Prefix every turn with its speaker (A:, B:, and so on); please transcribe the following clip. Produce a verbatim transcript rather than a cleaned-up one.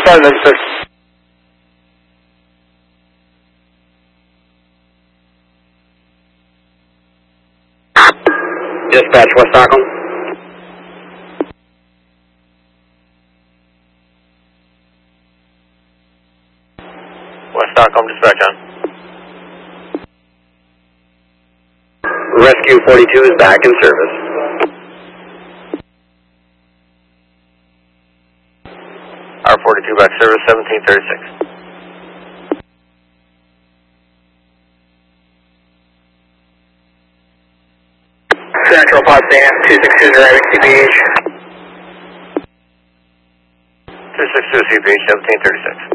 A: seven thirty-six.
B: Dispatch, West Stockholm.
C: West Stockholm, dispatch on.
B: Rescue forty-two is back in service.
C: R forty-two back service, seventeen thirty-six.
A: Central Potsdam, two six two arriving C B H.
C: two six two C P H, seventeen thirty-six.